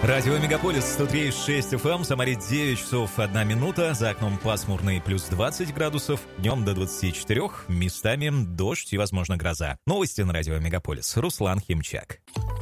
Радио Мегаполис 103,6 FM, в Самаре 9 часов 1 минута, за окном пасмурный плюс 20 градусов, днем до 24, местами дождь и, возможно, гроза. Новости на Радио Мегаполис. Руслан Химчак.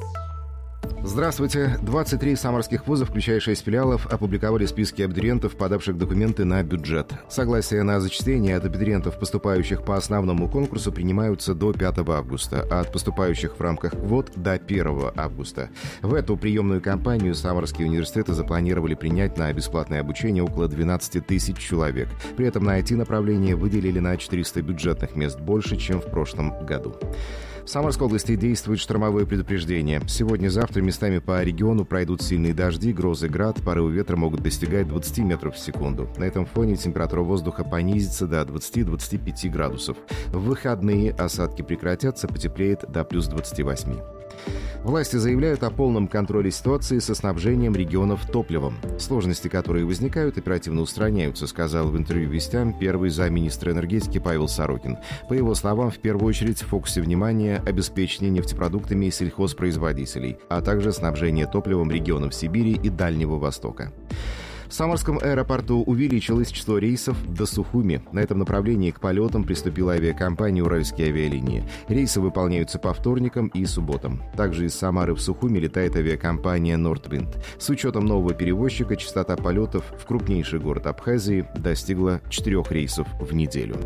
Здравствуйте. 23 самарских вуза, включая 6 филиалов, опубликовали списки абитуриентов, подавших документы на бюджет. Согласия на зачисление от абитуриентов, поступающих по основному конкурсу, принимаются до 5 августа, а от поступающих в рамках квот до 1 августа. В эту приемную кампанию самарские университеты запланировали принять на бесплатное обучение около 12 тысяч человек. При этом на IT-направление выделили на 400 бюджетных мест больше, чем в прошлом году. В Самарской области действует штормовое предупреждение. Сегодня-завтра местами по региону пройдут сильные дожди, грозы, град, порывы ветра могут достигать 20 метров в секунду. На этом фоне температура воздуха понизится до 20-25 градусов. В выходные осадки прекратятся, потеплеет до плюс 28. Власти заявляют о полном контроле ситуации со снабжением регионов топливом. Сложности, которые возникают, оперативно устраняются, сказал в интервью «Вестям» первый замминистра энергетики Павел Сорокин. По его словам, в первую очередь в фокусе внимания обеспечение нефтепродуктами сельхозпроизводителей, а также снабжение топливом регионов Сибири и Дальнего Востока. В Самарском аэропорту увеличилось число рейсов до Сухуми. На этом направлении к полетам приступила авиакомпания «Уральские авиалинии». Рейсы выполняются по вторникам и субботам. Также из Самары в Сухуми летает авиакомпания «Нордвинд». С учетом нового перевозчика частота полетов в крупнейший город Абхазии достигла 4 рейсов в неделю.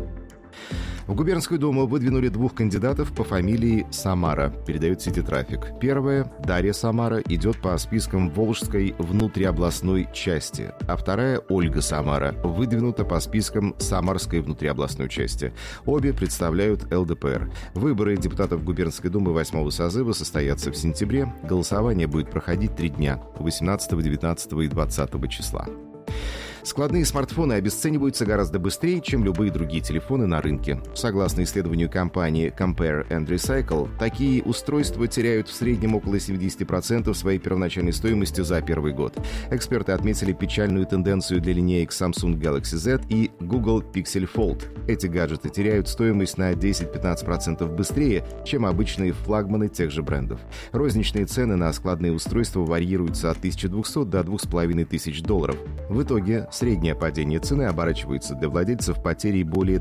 В Губернскую думу выдвинули 2 кандидатов по фамилии Самара, передает Сититрафик. Первая, Дарья Самара, идет по спискам Волжской внутриобластной части, а вторая, Ольга Самара, выдвинута по спискам Самарской внутриобластной части. Обе представляют ЛДПР. Выборы депутатов Губернской думы 8-го созыва состоятся в сентябре. Голосование будет проходить 3 дня – 18, 19 и 20 числа. Складные смартфоны обесцениваются гораздо быстрее, чем любые другие телефоны на рынке. Согласно исследованию компании Compare and Recycle, такие устройства теряют в среднем около 70% своей первоначальной стоимости за первый год. Эксперты отметили печальную тенденцию для линеек Samsung Galaxy Z и Google Pixel Fold. Эти гаджеты теряют стоимость на 10-15% быстрее, чем обычные флагманы тех же брендов. Розничные цены на складные устройства варьируются от $1200 до $2500. В итоге среднее падение цены оборачивается для владельцев потерей более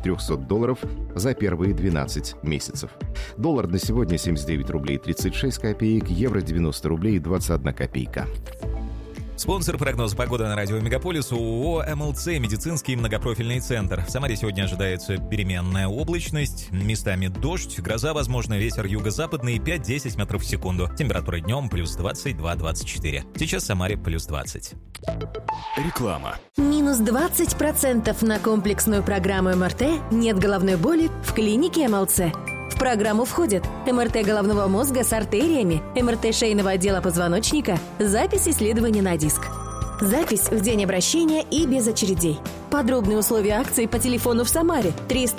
$1300 за первые 12 месяцев. Доллар на сегодня 79 рублей 36 копеек, евро 90 рублей 21 копейка. Спонсор прогноза погоды на Радио Мегаполис ООО «МЛЦ» медицинский многопрофильный центр. В Самаре сегодня ожидается переменная облачность, местами дождь, гроза, возможно, ветер юго-западный 5-10 метров в секунду. Температура днем плюс 22-24. Сейчас в Самаре плюс 20. Реклама. Минус 20% на комплексную программу МРТ «Нет головной боли» в клинике МЛЦ. В программу входят МРТ головного мозга с артериями, МРТ шейного отдела позвоночника, запись исследования на диск. Запись в день обращения и без очередей. Подробные условия акции по телефону в Самаре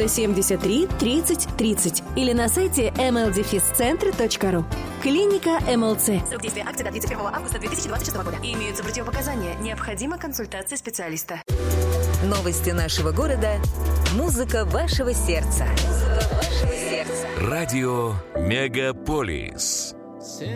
373 30 30 или на сайте mldefiscentre.ru. Клиника МЛЦ. Срок действия акции до 31 августа 2026 года. Имеются противопоказания. Необходима консультация специалиста. Новости нашего города. Музыка вашего сердца. Радио Мегаполис.